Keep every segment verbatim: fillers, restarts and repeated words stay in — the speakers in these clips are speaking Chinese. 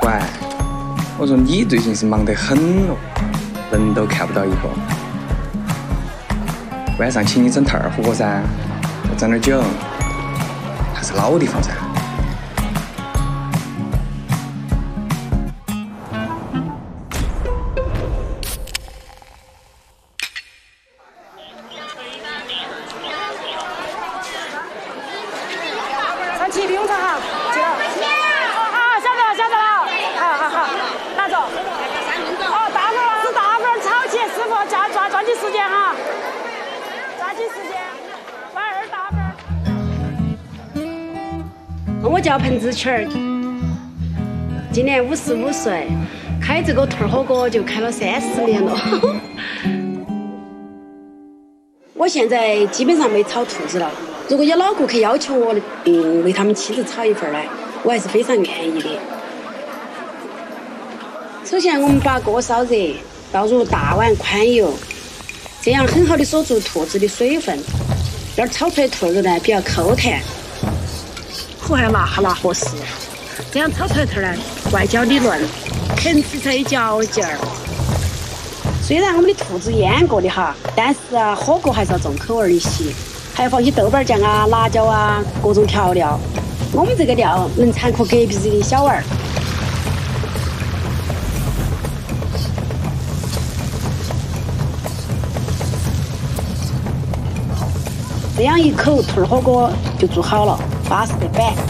乖，我说你最近是忙得很哦，人都看不到一个。晚上请你整兔儿火锅噻，我整点酒，还是老地方噻。 三七不用查哈，记了。好好，晓得了，晓得了。好好好，拿着。哦，大份儿是大份儿炒起，师傅抓抓抓紧时间哈，抓紧时间。碗二大份儿。我叫彭子曲儿，今年五十五岁，开这个兔儿火锅就开了三十年了。我现在基本上没炒兔子了。如果有老顾客要求我，嗯，为他们亲自炒一份来，我还是非常愿意的。首先，我们把锅烧热，倒入大碗宽油，这样很好的锁住兔子的水分，这儿炒出来兔肉呢比较口弹，火还辣哈辣合适。这样炒出来兔呢外焦里嫩，啃起才有嚼劲儿。虽然我们的兔子腌过的哈，但是啊，火锅还是要重口味的些。还要放些豆瓣酱啊、辣椒啊，各种调料。我们这个料能馋哭隔壁的小娃儿。这样一口兔儿火锅就做好了，巴适得板。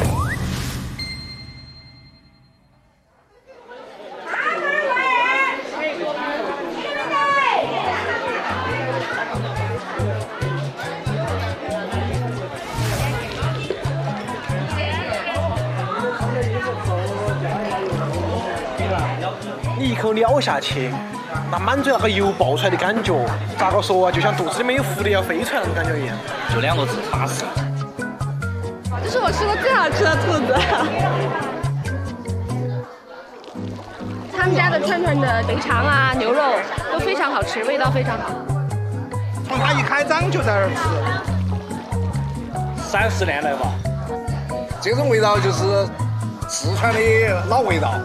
你一口咬下去，那满嘴那个油爆出来的感觉，咋个说啊？就像肚子里面有蝴蝶要飞出来那种感觉一样。 就两个字，巴适。 这是我吃过最好吃的兔子。他们家的串串的肥肠啊、牛肉都非常好吃，味道非常好。 从它一开张就在那儿吃，三十年来吧。 这种味道就是四川的老味道。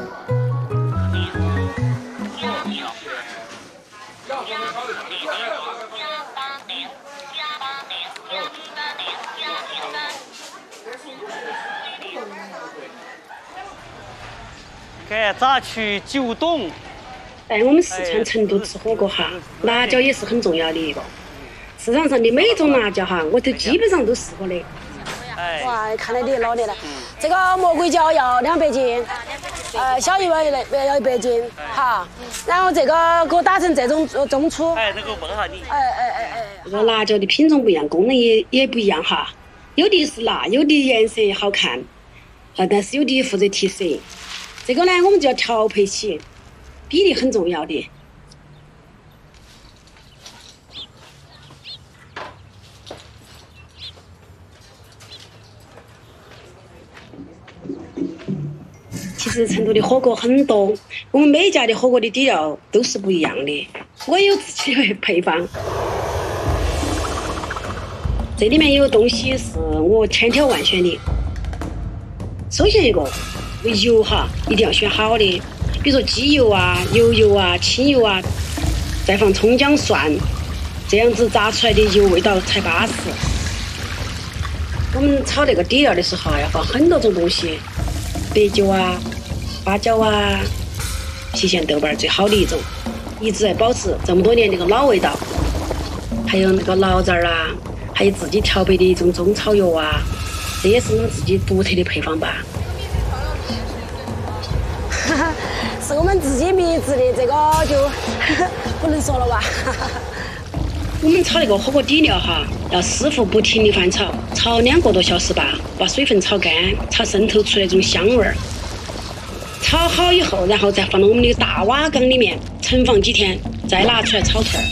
看咋去九懂。 在我们四川成都吃火锅哈，辣椒也是很重要的一个。市场上的每种辣椒哈，我都基本上都试过的。 哎， 哇，看来你老得了。这个魔鬼椒要两百斤，呃，小鱼丸要要一百斤，好。然后这个给我打成这种中粗。 哎，这个问下你。 哎哎哎哎。这个辣椒的品种不一样，功能也也不一样哈。有的是辣，有的颜色好看，啊，但是有的负责提色。这个呢，我们就要调配起，比例很重要的。其实成都的火锅很多，我们每家的火锅的底料都是不一样的。我有自己的配方，这里面有东西是我千挑万选的。首先一个，油哈一定要选好的，比如说鸡油啊、牛油啊、清油啊，再放葱姜蒜，这样子炸出来的油味道才巴适。我们炒那个底料的时候要放很多种东西。白酒啊、花椒啊、郫县豆瓣最好的一种，一直在保持这么多年那个老味道。还有那个醪糟啊，还有自己调配的一种中草药啊，这也是我们自己独特的配方吧。是我们自己秘制的，这个就不能说了吧。我们炒那个火锅底料哈，要师傅不停地翻炒，炒两个多小时吧，把水分炒干，炒渗透出来这种香味儿。炒好以后，然后再放到我们的大瓦缸里面存放几天，再拿出来炒兔儿。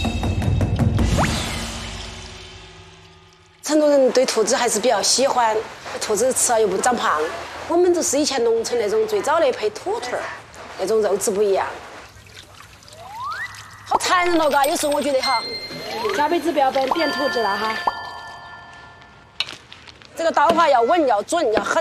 成都人对兔子还是比较喜欢，兔子吃了又不长胖。我们就是以前农村那种最早的配土兔儿，那种肉质不一样。好残忍了嘎，有时候我觉得哈，下辈子不要变变兔子了哈。这个刀法要稳，要准，要狠。